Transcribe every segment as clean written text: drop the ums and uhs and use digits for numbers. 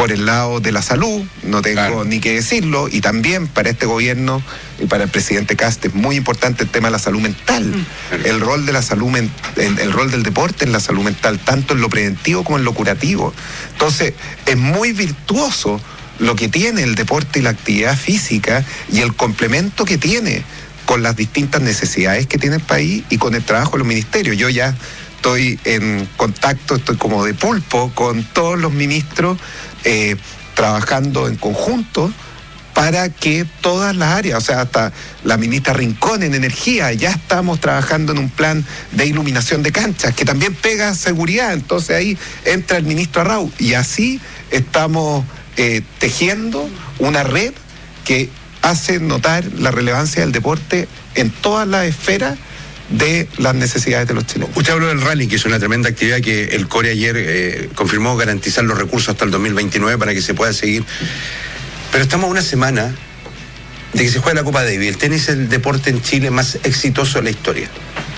por el lado de la salud, no tengo ni que decirlo, y también para este gobierno y para el presidente Kast es muy importante el tema de la salud mental, el rol de la salud, el rol del deporte en la salud mental, tanto en lo preventivo como en lo curativo. Entonces, es muy virtuoso lo que tiene el deporte y la actividad física y el complemento que tiene con las distintas necesidades que tiene el país y con el trabajo de los ministerios. Yo ya estoy en contacto, estoy como de pulpo con todos los ministros, trabajando en conjunto para que todas las áreas, o sea, hasta la ministra Rincón en energía, ya estamos trabajando en un plan de iluminación de canchas, que también pega seguridad, entonces ahí entra el ministro Arrau, y así estamos tejiendo una red que hace notar la relevancia del deporte en todas las esferas de las necesidades de los chilenos. Usted habló del rally, que es una tremenda actividad que el CORE ayer confirmó garantizar los recursos hasta el 2029 para que se pueda seguir. Pero estamos a una semana de que se juega la Copa Davis. El tenis es el deporte en Chile más exitoso de la historia.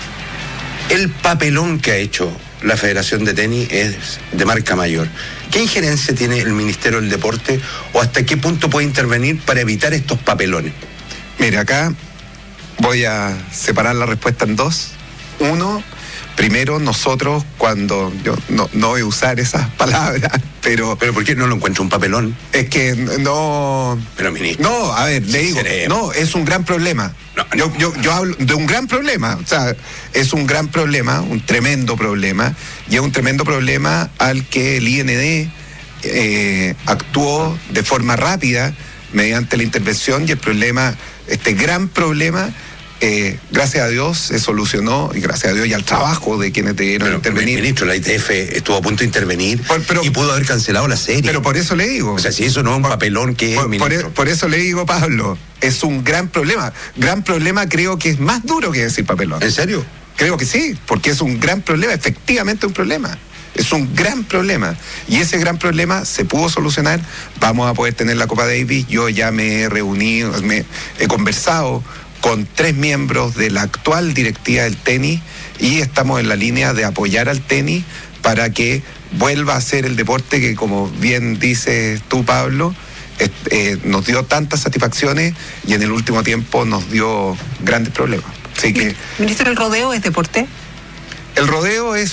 El papelón que ha hecho la Federación de Tenis es de marca mayor. ¿Qué injerencia tiene el Ministerio del Deporte o hasta qué punto puede intervenir para evitar estos papelones? Mira, acá voy a separar la respuesta en dos. Uno, primero, nosotros cuando, yo no voy a usar esas palabras, pero ¿por qué no lo encuentro un papelón? Es que no... Pero, ministro... No, a ver, le digo, no, es un gran problema. Yo hablo de un gran problema, o sea, es un gran problema, un tremendo problema, y es un tremendo problema al que el IND actuó de forma rápida mediante la intervención, y el problema, este gran problema, gracias a Dios se solucionó, y gracias a Dios y al trabajo de quienes debieron intervenir. Ministro, la ITF estuvo a punto de intervenir y pudo haber cancelado la serie. Pero por eso le digo. O sea, si eso no es un papelón, ¿qué es, por eso le digo, Pablo, es un gran problema. Gran problema, creo que es más duro que decir papelón. ¿En serio? Creo que sí, porque es un gran problema, efectivamente un problema. Es un gran problema. Y ese gran problema se pudo solucionar. Vamos a poder tener la Copa Davis. Yo ya me he reunido, he conversado con 3 miembros de la actual directiva del tenis y estamos en la línea de apoyar al tenis para que vuelva a ser el deporte que, como bien dices tú, Pablo, nos dio tantas satisfacciones y en el último tiempo nos dio grandes problemas. Así que, Ministro, ¿el rodeo es deporte? El rodeo es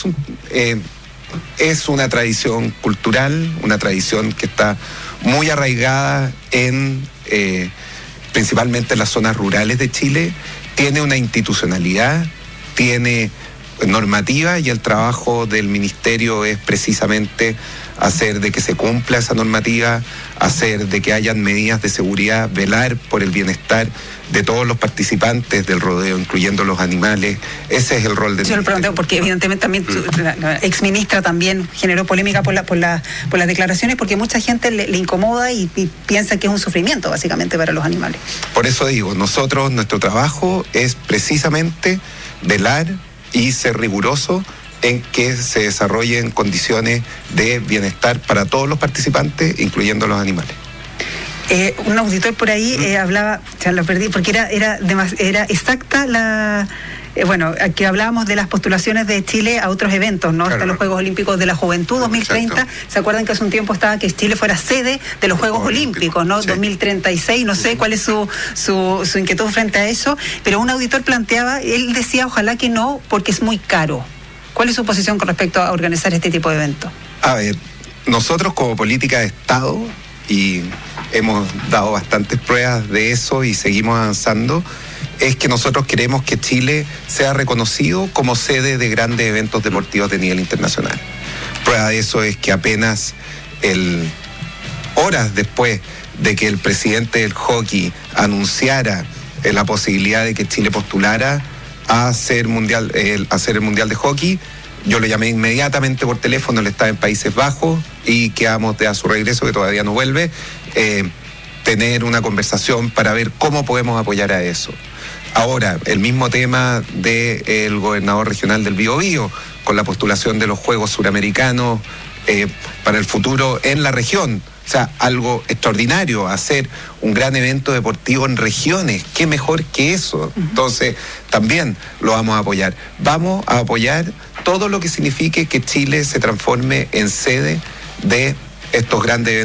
una tradición cultural, una tradición que está muy arraigada principalmente en las zonas rurales de Chile, tiene una institucionalidad, tiene normativa, y el trabajo del ministerio es precisamente hacer de que se cumpla esa normativa, hacer de que hayan medidas de seguridad, velar por el bienestar de todos los participantes del rodeo, incluyendo los animales. Ese es el rol del ministerio. Yo le pregunto porque evidentemente también la exministra también generó polémica por las declaraciones, porque mucha gente le incomoda y piensa que es un sufrimiento básicamente para los animales. Por eso digo, nuestro trabajo es precisamente velar y ser riguroso en que se desarrollen condiciones de bienestar para todos los participantes, incluyendo los animales. Un auditor por ahí hablaba, ya lo perdí, porque era exacta la... que hablábamos de las postulaciones de Chile a otros eventos, ¿no? Hasta los Juegos Olímpicos de la Juventud 2030. Exacto. ¿Se acuerdan que hace un tiempo estaba que Chile fuera sede de los Juegos Olímpicos, ¿no? Sí. 2036, no sé cuál es su inquietud frente a eso, pero un auditor planteaba, él decía, ojalá que no, porque es muy caro. ¿Cuál es su posición con respecto a organizar este tipo de eventos? A ver, nosotros como política de Estado, y hemos dado bastantes pruebas de eso y seguimos avanzando, es que nosotros queremos que Chile sea reconocido como sede de grandes eventos deportivos de nivel internacional. Prueba de eso es que apenas horas después de que el presidente del hockey anunciara la posibilidad de que Chile postulara a hacer el Mundial de Hockey, yo lo llamé inmediatamente por teléfono, él estaba en Países Bajos y quedamos a su regreso, que todavía no vuelve, tener una conversación para ver cómo podemos apoyar a eso. Ahora, el mismo tema del gobernador regional del Biobío, con la postulación de los Juegos Suramericanos para el futuro en la región. O sea, algo extraordinario, hacer un gran evento deportivo en regiones, qué mejor que eso. Entonces, también lo vamos a apoyar. Vamos a apoyar todo lo que signifique que Chile se transforme en sede de estos grandes eventos